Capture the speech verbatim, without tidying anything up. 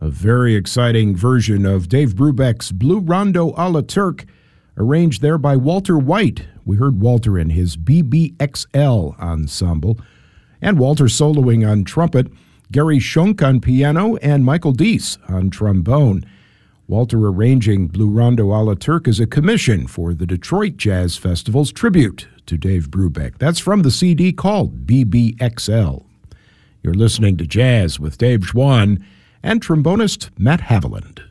A very exciting version of Dave Brubeck's Blue Rondo a la Turk, arranged there by Walter White. We heard Walter in his B B X L ensemble, and Walter soloing on trumpet, Gary Schunk on piano, and Michael Deese on trombone. Walter arranging Blue Rondo a la Turk is a commission for the Detroit Jazz Festival's tribute to Dave Brubeck. That's from the C D called B B X L. You're listening to Jazz with Dave Schwann and trombonist Matt Haviland.